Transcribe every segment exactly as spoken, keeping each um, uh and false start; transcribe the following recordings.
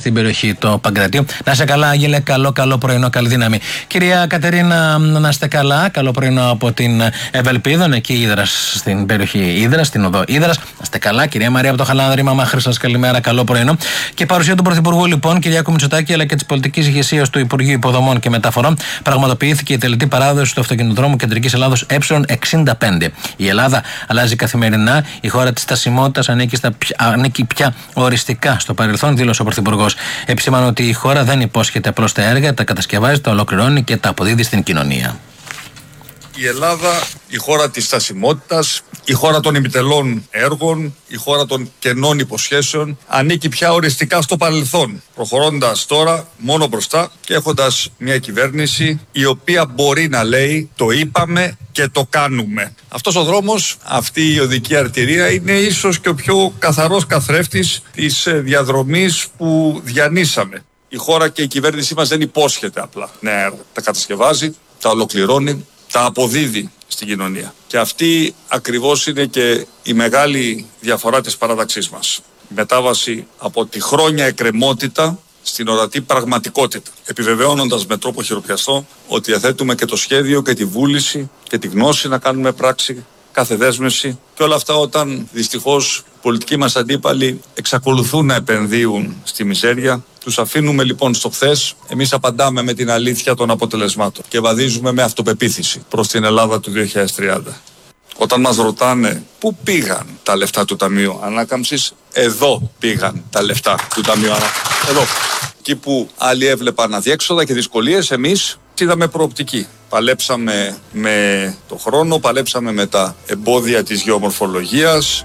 στην περιοχή του Παγκρατίου. Να είστε καλά, Άγγελε. Καλό, καλό πρωινό, καλή δύναμη. Κυρία Κατερίνα, να είστε καλά. Καλό πρωινό από την Ευελπίδων, εκεί Ύδρας, στην περιοχή Ύδρας, στην οδό Ύδρας. Να είστε καλά. Κυρία Μαρία από το Χαλάνδρη, μαμά Χρυσάς, καλημέρα, καλό πρωινό. Και παρουσία του Πρωθυπουργού, λοιπόν, Κυριάκου Μητσοτάκη, αλλά και τη πολιτική ηγεσία του Υπουργείου Υποδομών και Μεταφορών, πραγματοποιήθηκε η τελετή παράδοση του αυτοκινητοδρόμου Κεντρικής Ελλάδος Ε εξήντα πέντε. Η Ελλάδα αλλάζει καθημερινά. Η χώρα της στασιμότητας ανήκει, στα, ανήκει πια οριστικά στο παρελθόν, δήλωσε ο Πρωθυπουργός. Επισήμανε ότι η χώρα δεν υπόσχεται απλώς τα έργα, τα κατασκευάζει, τα ολοκληρώνει και τα αποδίδει στην κοινωνία. Η Ελλάδα, η χώρα της στασιμότητας, η χώρα των ημιτελών έργων, η χώρα των κενών υποσχέσεων, ανήκει πια οριστικά στο παρελθόν, προχωρώντας τώρα μόνο μπροστά και έχοντας μια κυβέρνηση η οποία μπορεί να λέει το είπαμε και το κάνουμε. Αυτός ο δρόμος, αυτή η οδική αρτηρία είναι ίσως και ο πιο καθαρός καθρέφτης της διαδρομής που διανύσαμε. Η χώρα και η κυβέρνησή μας δεν υπόσχεται απλά νέα έργα. Τα κατασκευάζει, τα ολοκληρώνει, τα αποδίδει στην κοινωνία. Και αυτή ακριβώς είναι και η μεγάλη διαφορά της παράταξής μας. Η μετάβαση από τη χρόνια εκκρεμότητα στην ορατή πραγματικότητα. Επιβεβαιώνοντας με τρόπο χειροπιαστό ότι διαθέτουμε και το σχέδιο και τη βούληση και τη γνώση να κάνουμε πράξη κάθε δέσμευση, και όλα αυτά όταν δυστυχώς οι πολιτικοί μας αντίπαλοι εξακολουθούν να επενδύουν στη μιζέρια. Τους αφήνουμε λοιπόν στο χθες, εμείς απαντάμε με την αλήθεια των αποτελεσμάτων και βαδίζουμε με αυτοπεποίθηση προς την Ελλάδα του δύο χιλιάδες τριάντα. Όταν μας ρωτάνε πού πήγαν τα λεφτά του Ταμείου Ανάκαμψης, εδώ πήγαν τα λεφτά του Ταμείου Ανάκαμψης. Εδώ. Εκεί που άλλοι έβλεπαν αδιέξοδα και δυσκολίες, εμείς είδαμε προοπτική. Παλέψαμε με το χρόνο, παλέψαμε με τα εμπόδια της γεωμορφολογίας.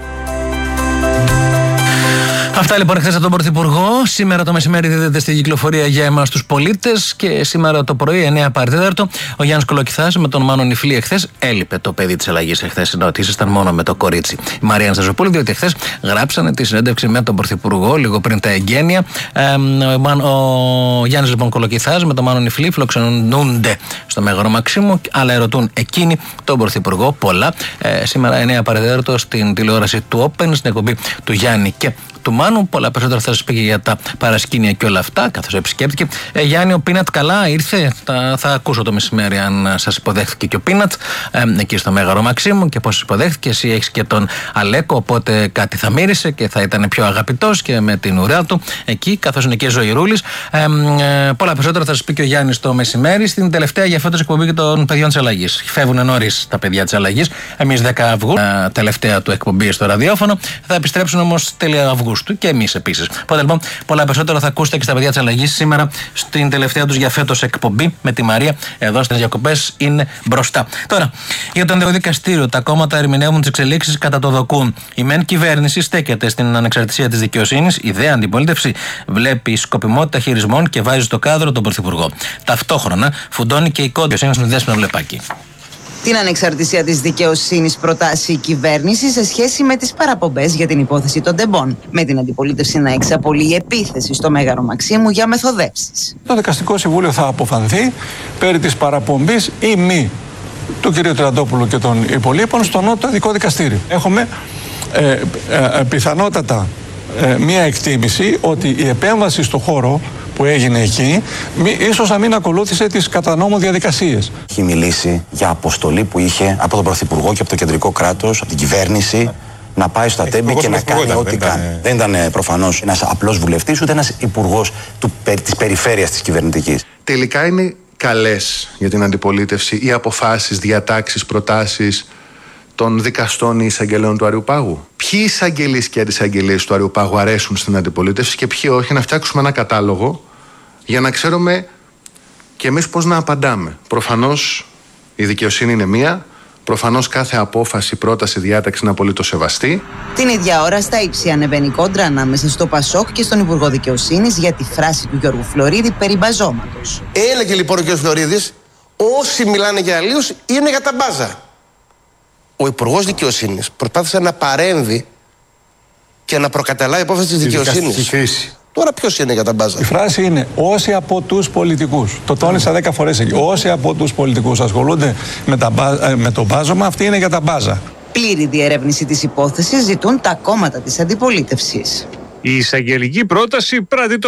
Αυτά λοιπόν χθες από τον Πρωθυπουργό. Σήμερα το μεσημέρι δίδεται στη κυκλοφορία για εμάς τους πολίτες και σήμερα το πρωί, εννιά παρά τέταρτο, ο Γιάννης Κολοκυθάς με τον Μάνο Νιφλή εχθές. Έλειπε το παιδί της αλλαγής εχθές, ενώ ότι ήσασταν μόνο με το κορίτσι. Η Μαρία Αναστασοπούλου, διότι εχθές γράψανε τη συνέντευξη με τον Πρωθυπουργό λίγο πριν τα εγγένεια. Ε, ο Γιάννης λοιπόν Κολοκυθάς με τον Μάνο Νιφλή φιλοξενούνται στο Μέγαρο Μαξίμου, αλλά ερωτούν εκείνοι τον Πρωθυπουργό πολλά. Ε, σήμερα εννιά παρά τέταρτο στην τηλεόραση του Open, στην εκπομπή του Γιάννη και του Μάνου. Πολλά περισσότερα θα σας πει για τα παρασκήνια και όλα αυτά, καθώς επισκέπτηκε. Ε, Γιάννη, ο Πίνατ καλά ήρθε. Θα, θα ακούσω το μεσημέρι αν σας υποδέχθηκε και ο Πίνατ ε, εκεί στο Μέγαρο Μαξίμου και πώς υποδέχθηκε. Εσύ έχεις και τον Αλέκο, οπότε κάτι θα μύρισε και θα ήταν πιο αγαπητός και με την ουρά του εκεί, καθώς είναι και Ζωηρούλης. Ε, ε, πολλά περισσότερα θα σας πει και ο Γιάννης το μεσημέρι στην τελευταία για φέτος εκπομπή των παιδιών της αλλαγής. Φεύγουν νωρίς τα παιδιά της αλλαγής. Εμείς δέκα Αυγούστου, ε, τελευταία του εκπομπή στο ραδιόφωνο. Θα επιστρέψουν όμως τέλεια Αυγούστου και εμείς επίσης. Οπότε λοιπόν, πολλά περισσότερα θα ακούσετε και στα παιδιά της αλλαγής σήμερα στην τελευταία τους για φέτος εκπομπή με τη Μαρία. Εδώ στις διακοπές είναι μπροστά. Τώρα, για το δικαστήριο, τα κόμματα ερμηνεύουν τις εξελίξεις κατά το δοκούν. Η μεν κυβέρνηση στέκεται στην ανεξαρτησία της δικαιοσύνης, η δε αντιπολίτευση βλέπει σκοπιμότητα χειρισμών και βάζει στο κάδρο τον Πρωθυπουργό. Ταυτόχρονα φουντώνει και η κόντια στην Δέσποινα Βλεπάκη. Την ανεξαρτησία της δικαιοσύνης προτάσει η κυβέρνηση σε σχέση με τις παραπομπές για την υπόθεση των τεμπών, με την αντιπολίτευση να εξαπολύει επίθεση στο Μέγαρο Μαξίμου για μεθοδεύσεις. Το Δικαστικό Συμβούλιο θα αποφανθεί περί της παραπομπής ή μη του κ. Τραντόπουλου και των υπολείπων στο Νότο Ειδικό Δικαστήριο. Έχουμε ε, ε, ε, πιθανότατα ε, μία εκτίμηση ότι η επέμβαση στο χώρο που έγινε εκεί, ίσως να μην ακολούθησε τις κατά νόμο διαδικασίες. Έχει μιλήσει για αποστολή που είχε από τον Πρωθυπουργό και από το κεντρικό κράτος, από την κυβέρνηση, να πάει στα τέμπη και να κάνει ό,τι κάνει. Δεν ήταν προφανώς ένας απλός βουλευτής, ούτε ένας υπουργός της περιφέρειας της κυβερνητικής. Τελικά είναι καλές για την αντιπολίτευση οι αποφάσεις, διατάξεις, προτάσεις των δικαστών ή εισαγγελέων του Αριουπάγου. Ποιοι εισαγγελείς και αντισαγγελίες του Αριουπάγου αρέσουν στην αντιπολίτευση και ποιοι όχι, να φτιάξουμε ένα κατάλογο για να ξέρουμε και εμείς πώς να απαντάμε. Προφανώς η δικαιοσύνη είναι μία, προφανώς κάθε απόφαση, πρόταση, διάταξη είναι απολύτως σεβαστή. Την ίδια ώρα στα ύψη ανεβαίνει κόντρα ανάμεσα στο Πασόκ και στον Υπουργό Δικαιοσύνης για τη φράση του Γιώργου Φλωρίδη περί μπαζώματος. Έλεγε λοιπόν ο κ. Φλωρίδης, όσοι μιλάνε για αλλίους είναι για τα μπάζα. Ο Υπουργός Δικαιοσύνης προσπάθησε να παρέμβει και να προκαταλάει απόφαση της δικαιοσύνης. Τώρα ποιος είναι για τα μπάζα? Η φράση είναι όσοι από τους πολιτικούς. Το τόνισα δέκα φορές εκεί. Όσοι από τους πολιτικούς ασχολούνται με, τα, με το μπάζωμα, αυτοί είναι για τα μπάζα. Πλήρη διερεύνηση της υπόθεσης ζητούν τα κόμματα της αντιπολίτευσης. Η εισαγγελική πρόταση πράττει το